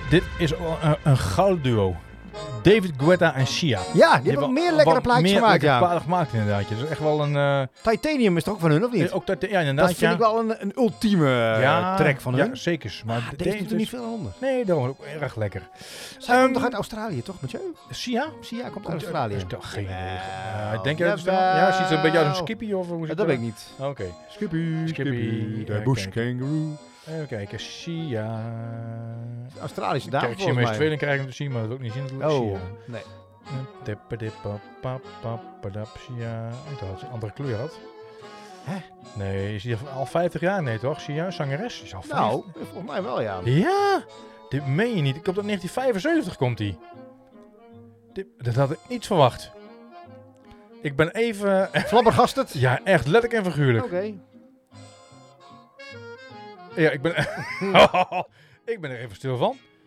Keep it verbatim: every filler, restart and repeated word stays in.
Dit is een, een gouden duo. David Guetta en Sia. Ja, die, die hebben meer lekkere plaatjes meer gemaakt, ja. plaatjes gemaakt inderdaad. Dat is echt wel een... Uh, Titanium is toch ook van hun, of niet? Ook dat, ja, inderdaad. Dat vind ja. ik wel een, een ultieme ja, track van hun. Ja, zeker. Maar ah, deze doet er niet veel onder. Nee, dat is ook erg lekker. Zij um, komt toch uit Australië, toch, Mathieu? Sia? Sia komt, komt uit Australië. Australië. Dat is toch geen idee. Uh, denk je dat ja, ziet er een beetje uit een Skippy of hoe ja, dat weet ik niet. Oké. Okay. Skippy, Skippy, de bush kangaroo. Even kijken, Sia. Australische dame. Kijk, ik zie mijn tweeling krijgen om te zien, maar dat wil ik niet zien. Dat oh, Sia. nee. Sia. Ik dacht dat ze een andere kleur had. Hè? Nee, is die al vijftig jaar? Nee toch? Sia, zangeres? Is al nou, volgens mij wel, ja. Ja? Dit meen je niet. Ik kom uit negentien vijfenzeventig komt die. Dit, dat had ik niet verwacht. Ik ben even... Flabbergasterd? Ja, echt letterlijk en figuurlijk. Oké. Okay. Ja, ik ben... ik ben er even stil van.